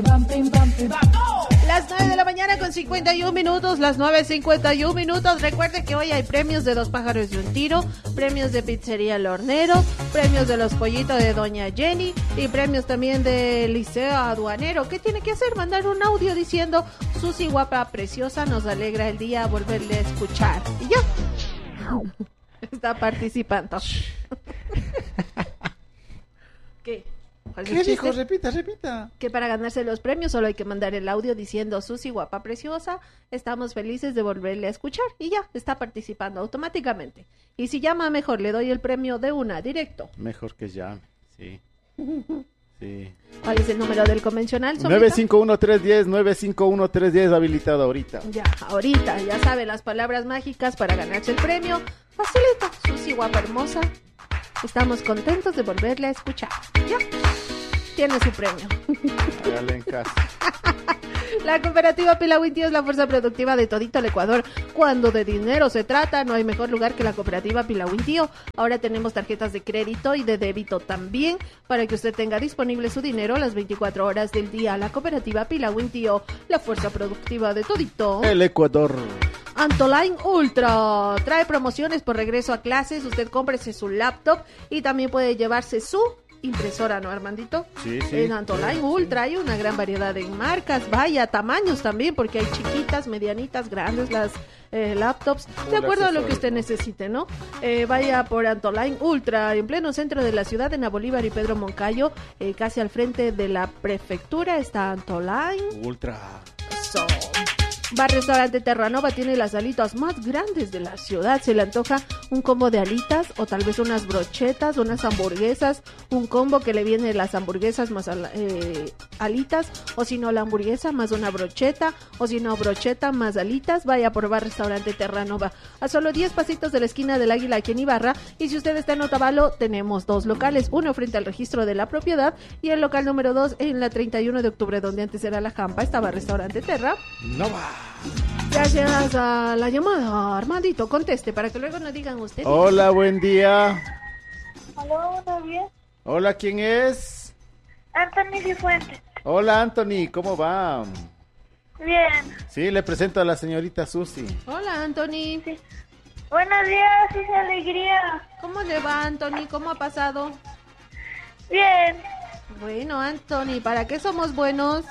Las 9 de la mañana con 51 minutos, las 9:51 minutos. Recuerde que hoy hay premios de 2 pájaros de un tiro, premios de Pizzería El Hornero, premios de los pollitos de Doña Jenny y premios también de Liceo Aduanero. ¿Qué tiene que hacer? Mandar un audio diciendo: Susi guapa, preciosa, nos alegra el día volverle a escuchar. Y ya. Está participando. ¿Qué? ¿Qué dijo? Repita. Que para ganarse los premios solo hay que mandar el audio diciendo: Susi guapa, preciosa, estamos felices de volverle a escuchar. Y ya, está participando automáticamente. Y si llama, mejor le doy el premio de una, directo. Mejor que llame, sí. Sí. ¿Cuál es el número del convencional? 951-310 habilitado ahorita. Ya, ahorita, ya sabe las palabras mágicas para ganarse el premio. Facilito, Susi guapa, hermosa, estamos contentos de volverle a escuchar. Ya, tiene su premio. Hágale en casa. La cooperativa Pilauintío es la fuerza productiva de todito el Ecuador. Cuando de dinero se trata, no hay mejor lugar que la cooperativa Pilauintío. Ahora tenemos tarjetas de crédito y de débito también, para que usted tenga disponible su dinero las 24 horas del día. La cooperativa Pilauintío, la fuerza productiva de todito el Ecuador. Antoline Ultra trae promociones por regreso a clases. Usted cómprese su laptop y también puede llevarse su impresora, ¿no, Armandito? Sí. En Antoline Ultra hay una gran variedad de marcas, vaya, tamaños también, porque hay chiquitas, medianitas, grandes las laptops, de acuerdo a lo que usted necesite, ¿no? Vaya por Antoline Ultra, en pleno centro de la ciudad, en Bolívar y Pedro Moncayo, casi al frente de la prefectura está Antoline Ultra. So. Bar Restaurante Terranova tiene las alitas más grandes de la ciudad. Se le antoja un combo de alitas o tal vez unas brochetas, unas hamburguesas, un combo que le viene las hamburguesas más alitas, o si no la hamburguesa más una brocheta, o si no brocheta más alitas. Vaya por Bar Restaurante Terranova, a solo 10 pasitos de la esquina del Águila aquí en Ibarra. Y si usted está en Otavalo, tenemos 2 locales, uno frente al registro de la propiedad y el local número 2 en la 31 de octubre, donde antes era la Jampa, estaba Restaurante Terra Nova. Gracias a la llamada, Armandito, conteste para que luego no digan ustedes. Hola, buen día. Hola, buenos días. Hola, ¿quién es? Anthony Cifuentes. Hola, Anthony, ¿cómo va? Bien. Sí, le presento a la señorita Susi. Hola, Anthony. Sí. Buenos días, Susi Alegría. ¿Cómo le va, Anthony? ¿Cómo ha pasado? Bien. Bueno, Anthony, ¿para qué somos buenos?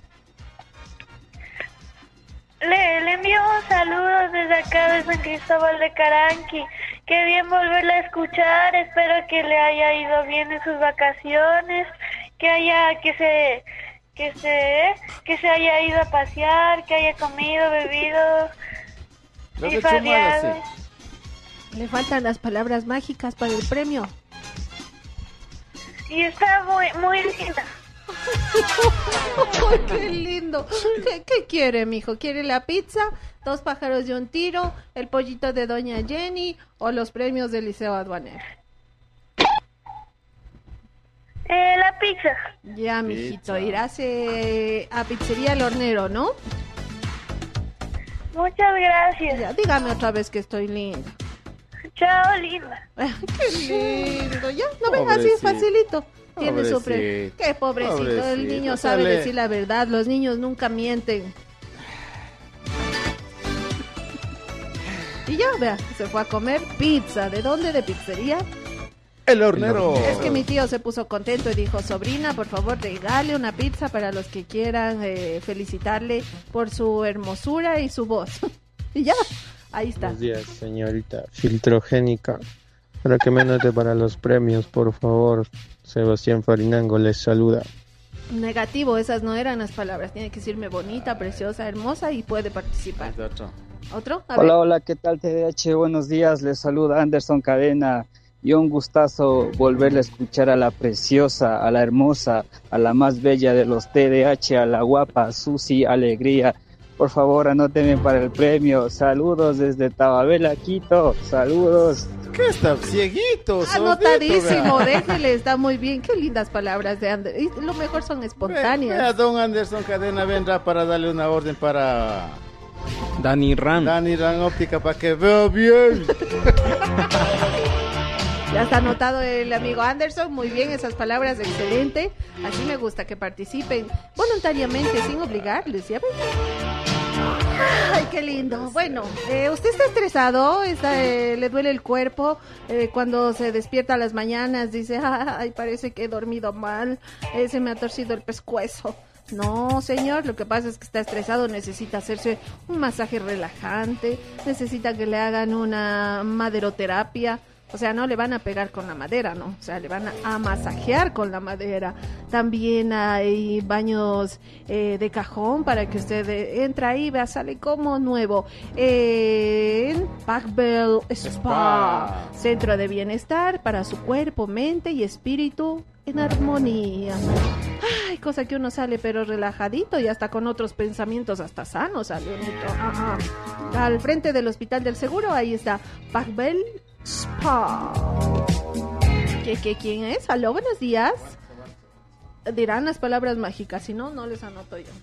Le envío un saludo desde acá de San Cristóbal de Caranqui. Qué bien volverla a escuchar. Espero que le haya ido bien en sus vacaciones, que se haya ido a pasear, que haya comido, bebido y farreado. Le faltan las palabras mágicas para el premio. Y está muy linda. ¡Ay, qué lindo! ¿Qué quiere, mijo? ¿Quiere la pizza, 2 pájaros de un tiro, el pollito de Doña Jenny o los premios del Liceo Aduanero? La pizza. Ya, mijito, irás a Pizzería El Hornero, ¿no? Muchas gracias. Ya, dígame otra vez que estoy linda. Chao, linda. ¡Qué lindo! Ya, no ven, así es facilito. Tiene su premio. Qué pobrecito, el niño sabe decir la verdad, los niños nunca mienten. Y ya, vea, se fue a comer pizza. ¿De dónde? ¿De Pizzería El Hornero? Es que mi tío se puso contento y dijo: sobrina, por favor, regale una pizza para los que quieran felicitarle por su hermosura y su voz. Y ya, ahí está. Buenos días, señorita Filtrogénica. Para que me anote para los premios, por favor. Sebastián Farinango les saluda. Negativo, esas no eran las palabras. Tiene que decirme bonita, preciosa, hermosa y puede participar. ¿Otro? Hola, ¿qué tal, TDH? Buenos días, les saluda Anderson Cadena. Y un gustazo volverle a escuchar a la preciosa, a la hermosa, a la más bella de los TDH, a la guapa Susi Alegría. Por favor, anótenme para el premio. Saludos desde Tababela, Quito. Saludos. ¿Qué está? Cieguito. Anotadísimo, déjele, está muy bien. Qué lindas palabras de Anderson. Y lo mejor son espontáneas. Vea, don Anderson Cadena vendrá para darle una orden para Dani Ran Óptica para que vea bien. Ya está anotado el amigo Anderson, muy bien, esas palabras, excelente. Así me gusta que participen voluntariamente, sin obligarles, ¿ya ven? Ay, qué lindo. Bueno, usted está estresado, le duele el cuerpo, cuando se despierta a las mañanas dice, ay, parece que he dormido mal, se me ha torcido el pescuezo. No, señor, lo que pasa es que está estresado, necesita hacerse un masaje relajante, necesita que le hagan una maderoterapia. O sea, no le van a pegar con la madera, ¿no? O sea, le van a masajear con la madera. También hay baños de cajón para que usted entra ahí, vea, sale como nuevo. En Packbell Spa, centro de bienestar para su cuerpo, mente y espíritu en armonía. Ay, cosa que uno sale pero relajadito y hasta con otros pensamientos hasta sanos sale bonito. Ajá. Al frente del Hospital del Seguro, ahí está Packbell Spa. ¿Quién es? Aló, buenos días. Dirán las palabras mágicas, si no, no les anoto yo.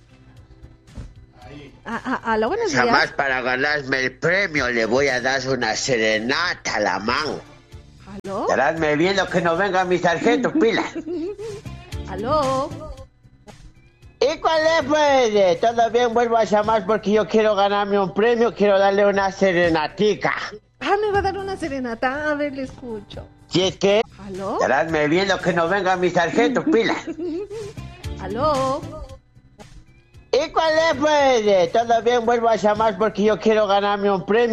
Aló, buenos días. Jamás para ganarme el premio le voy a dar una serenata a la man. ¿Aló? Estarásme viendo que no venga mi sargento, pila. ¿Aló? ¿Y cuál es, pues? Todo bien, vuelvo a llamar porque yo quiero ganarme un premio, quiero darle una serenatica. Me va a dar una serenata, a ver, le escucho. Si es que... ¿Aló? Estarásme viendo que no venga mi sargento, pila. ¿Aló? ¿Y cuál es, pues? Todo bien, vuelvo a llamar porque yo quiero ganarme un premio.